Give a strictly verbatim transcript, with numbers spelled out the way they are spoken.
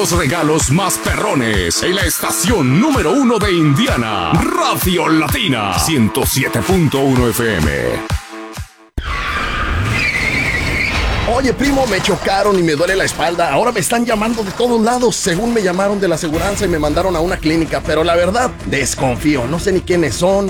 Los regalos más perrones en la estación número uno de Indiana, Radio Latina, ciento siete punto uno F M. Oye, primo, me chocaron y me duele la espalda. Ahora me están llamando de todos lados. Según me llamaron de la aseguranza y me mandaron a una clínica, pero la verdad, desconfío. No sé ni quiénes son.